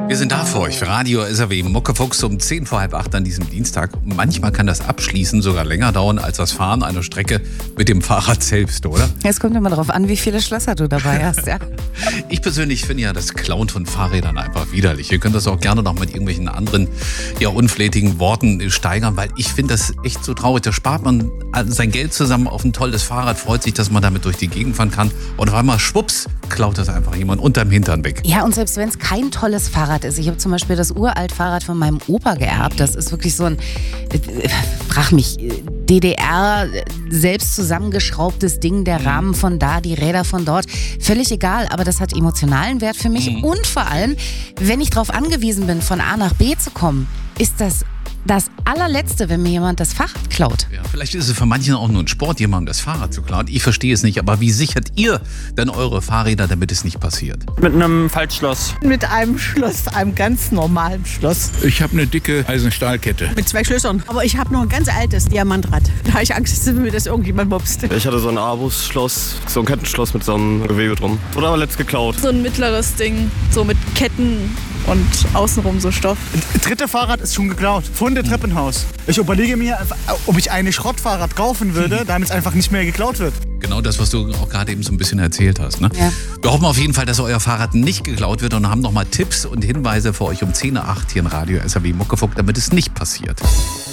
Wir sind da für euch, für Radio SAW Muckefuchs um 10 vor halb 8 an diesem Dienstag. Manchmal kann das Abschließen sogar länger dauern als das Fahren einer Strecke mit dem Fahrrad selbst, oder? Es kommt immer darauf an, wie viele Schlösser du dabei hast, ja. Ich persönlich finde ja das Klauen von Fahrrädern einfach widerlich. Ihr könnt das auch gerne noch mit irgendwelchen anderen, ja, unflätigen Worten steigern, weil ich finde das echt so traurig. Da spart man sein Geld zusammen auf ein tolles Fahrrad, freut sich, dass man damit durch die Gegend fahren kann und auf einmal, schwupps, klaut das einfach jemand unterm Hintern weg. Ja, und selbst wenn es kein tolles Fahrrad ist. Ich habe zum Beispiel das Uralt-Fahrrad von meinem Opa geerbt. Das ist wirklich so ein, frag mich, DDR, selbst zusammengeschraubtes Ding, der Rahmen von da, die Räder von dort. Völlig egal, aber das hat emotionalen Wert für mich. Und vor allem, wenn ich darauf angewiesen bin, von A nach B zu kommen, ist das allerletzte, wenn mir jemand das Fahrrad klaut. Ja, vielleicht ist es für manchen auch nur ein Sport, jemandem das Fahrrad zu klauen. Ich verstehe es nicht, aber wie sichert ihr denn eure Fahrräder, damit es nicht passiert? Mit einem Faltschloss. Mit einem Schloss, einem ganz normalen Schloss. Ich habe eine dicke Eisenstahlkette. Mit 2 Schlössern. Aber ich habe noch ein ganz altes Diamantrad. Da habe ich Angst, dass mir das irgendjemand mobst. Ich hatte so ein Abus-Schloss, so ein Kettenschloss mit so einem Gewebe drum. Wurde aber letzt geklaut. So ein mittleres Ding, so mit Ketten und außenrum so Stoff. Das dritte Fahrrad ist schon geklaut, von der Treppenhaus. Ich überlege mir, ob ich ein Schrottfahrrad kaufen würde, damit es einfach nicht mehr geklaut wird. Genau das, was du auch gerade eben so ein bisschen erzählt hast. Ne? Ja. Wir hoffen auf jeden Fall, dass euer Fahrrad nicht geklaut wird und haben nochmal Tipps und Hinweise für euch um 10:08 hier in Radio SAW Muckefuck, damit es nicht passiert.